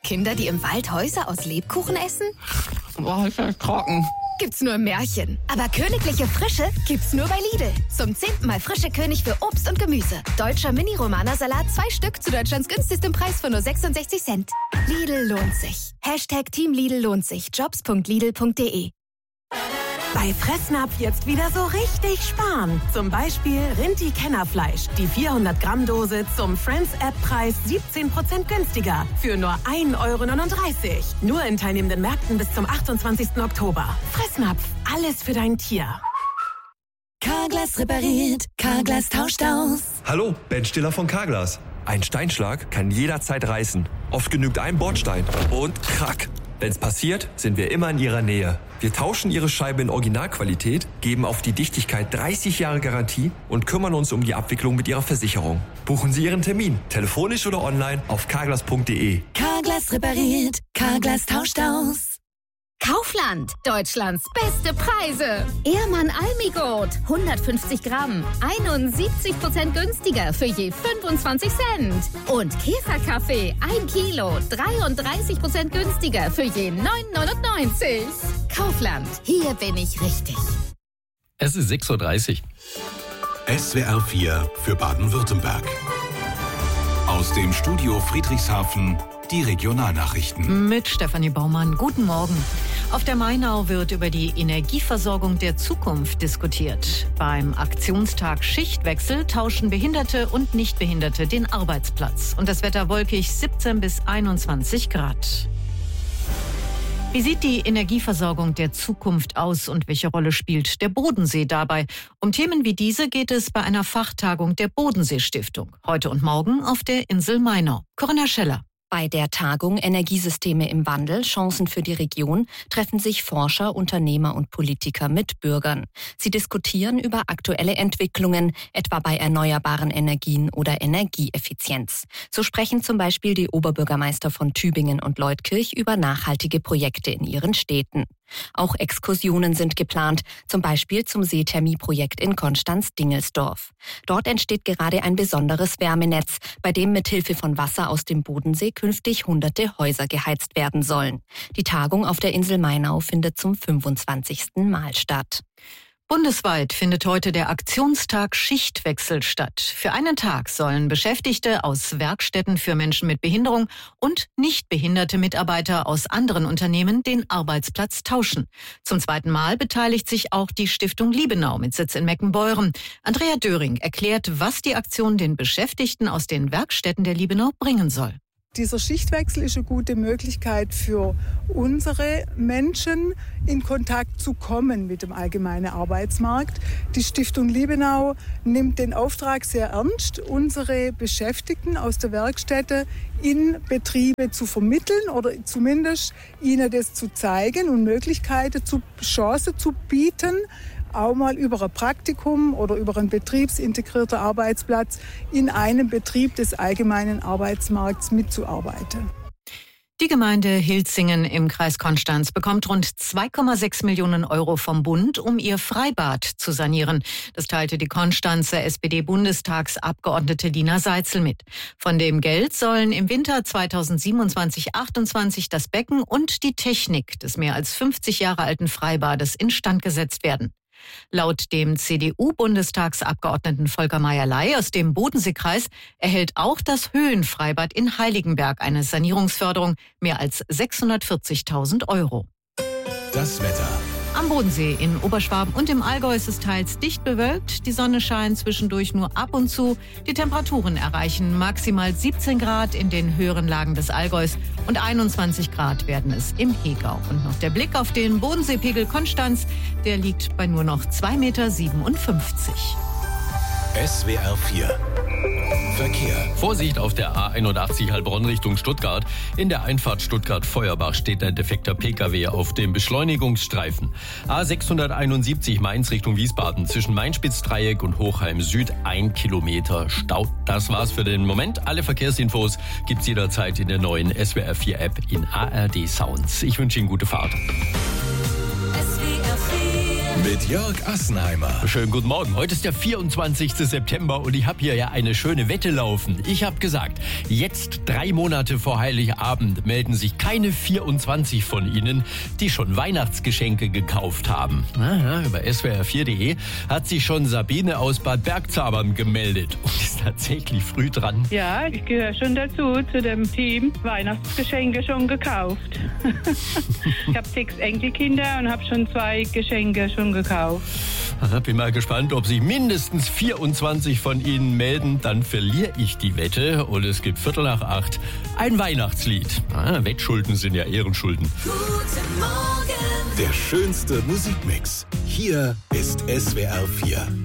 Kinder, die im Wald Häuser aus Lebkuchen essen? Boah, ist das trocken. Gibt's nur im Märchen. Aber königliche Frische gibt's nur bei Lidl. Zum 10. Mal frische König für Obst und Gemüse. Deutscher Mini-Romana-Salat 2 Stück zu Deutschlands günstigstem Preis von nur 66 Cent. Lidl lohnt sich. #Team Lidl lohnt sich. Jobs.lidl.de. Bei Fressnapf jetzt wieder so richtig sparen. Zum Beispiel Rinti-Kennerfleisch. Die 400-Gramm-Dose zum Friends-App-Preis 17% günstiger. Für nur 1,39 €. Nur in teilnehmenden Märkten bis zum 28. Oktober. Fressnapf. Alles für dein Tier. Carglass repariert. Carglass tauscht aus. Hallo, Ben Stiller von Carglass. Ein Steinschlag kann jederzeit reißen. Oft genügt ein Bordstein. Und krack. Wenn's passiert, sind wir immer in Ihrer Nähe. Wir tauschen Ihre Scheibe in Originalqualität, geben auf die Dichtigkeit 30 Jahre Garantie und kümmern uns um die Abwicklung mit Ihrer Versicherung. Buchen Sie Ihren Termin, telefonisch oder online auf carglass.de. Carglass repariert. Carglass tauscht aus. Kaufland, Deutschlands beste Preise. Ehrmann Almigold, 150 Gramm, 71% günstiger für je 25 Cent. Und Käferkaffee, 1 Kilo, 33% günstiger für je 9,99. Kaufland, hier bin ich richtig. Es ist 6:30 Uhr. SWR 4 für Baden-Württemberg. Aus dem Studio Friedrichshafen die Regionalnachrichten. Mit Stefanie Baumann. Guten Morgen. Auf der Mainau wird über die Energieversorgung der Zukunft diskutiert. Beim Aktionstag Schichtwechsel tauschen Behinderte und Nichtbehinderte den Arbeitsplatz. Und das Wetter wolkig, 17 bis 21 Grad. Wie sieht die Energieversorgung der Zukunft aus und welche Rolle spielt der Bodensee dabei? Um Themen wie diese geht es bei einer Fachtagung der Bodensee-Stiftung. Heute und morgen auf der Insel Mainau. Corinna Scheller. Bei der Tagung Energiesysteme im Wandel, Chancen für die Region, treffen sich Forscher, Unternehmer und Politiker mit Bürgern. Sie diskutieren über aktuelle Entwicklungen, etwa bei erneuerbaren Energien oder Energieeffizienz. So sprechen zum Beispiel die Oberbürgermeister von Tübingen und Leutkirch über nachhaltige Projekte in ihren Städten. Auch Exkursionen sind geplant, zum Beispiel zum Seethermieprojekt in Konstanz-Dingelsdorf. Dort entsteht gerade ein besonderes Wärmenetz, bei dem mithilfe von Wasser aus dem Bodensee künftig hunderte Häuser geheizt werden sollen. Die Tagung auf der Insel Mainau findet zum 25. Mal statt. Bundesweit findet heute der Aktionstag Schichtwechsel statt. Für einen Tag sollen Beschäftigte aus Werkstätten für Menschen mit Behinderung und nicht behinderte Mitarbeiter aus anderen Unternehmen den Arbeitsplatz tauschen. Zum 2. Mal beteiligt sich auch die Stiftung Liebenau mit Sitz in Meckenbeuren. Andrea Döring erklärt, was die Aktion den Beschäftigten aus den Werkstätten der Liebenau bringen soll. Dieser Schichtwechsel ist eine gute Möglichkeit für unsere Menschen, in Kontakt zu kommen mit dem allgemeinen Arbeitsmarkt. Die Stiftung Liebenau nimmt den Auftrag sehr ernst, unsere Beschäftigten aus der Werkstätte in Betriebe zu vermitteln oder zumindest ihnen das zu zeigen und Möglichkeiten, Chancen zu bieten, auch mal über ein Praktikum oder über einen betriebsintegrierten Arbeitsplatz in einem Betrieb des allgemeinen Arbeitsmarkts mitzuarbeiten. Die Gemeinde Hilzingen im Kreis Konstanz bekommt rund 2,6 Millionen € vom Bund, um ihr Freibad zu sanieren. Das teilte die Konstanzer SPD-Bundestagsabgeordnete Lina Seitzel mit. Von dem Geld sollen im Winter 2027/28 das Becken und die Technik des mehr als 50 Jahre alten Freibades instand gesetzt werden. Laut dem CDU-Bundestagsabgeordneten Volker Meyer-Ley aus dem Bodenseekreis erhält auch das Höhenfreibad in Heiligenberg eine Sanierungsförderung mehr als 640.000 €. Das Wetter. Am Bodensee, in Oberschwaben und im Allgäu ist es teils dicht bewölkt. Die Sonne scheint zwischendurch nur ab und zu. Die Temperaturen erreichen maximal 17 Grad in den höheren Lagen des Allgäus und 21 Grad werden es im Hegau. Und noch der Blick auf den Bodenseepegel Konstanz, der liegt bei nur noch 2,57 Meter. SWR 4 Verkehr. Vorsicht auf der A81 Heilbronn Richtung Stuttgart. In der Einfahrt Stuttgart-Feuerbach steht ein defekter Pkw auf dem Beschleunigungsstreifen. A671 Mainz Richtung Wiesbaden zwischen Mainspitzdreieck und Hochheim Süd 1 Kilometer Stau. Das war's für den Moment. Alle Verkehrsinfos gibt's jederzeit in der neuen SWR 4 App in ARD Sounds. Ich wünsche Ihnen gute Fahrt. SWR 4 Mit Jörg Assenheimer. Schönen guten Morgen. Heute ist der 24. September und ich habe hier ja eine schöne Wette laufen. Ich habe gesagt, jetzt 3 Monate vor Heiligabend melden sich keine 24 von Ihnen, die schon Weihnachtsgeschenke gekauft haben. Über swr4.de hat sich schon Sabine aus Bad Bergzabern gemeldet und ist tatsächlich früh dran. Ja, ich gehöre schon dazu, zu dem Team. Weihnachtsgeschenke schon gekauft. Ich habe 6 Enkelkinder und habe schon 2 Geschenke schon gekauft. Bin mal gespannt, ob sich mindestens 24 von Ihnen melden. Dann verliere ich die Wette und es gibt 7:45 ein Weihnachtslied. Wettschulden sind ja Ehrenschulden. Der schönste Musikmix. Hier ist SWR 4.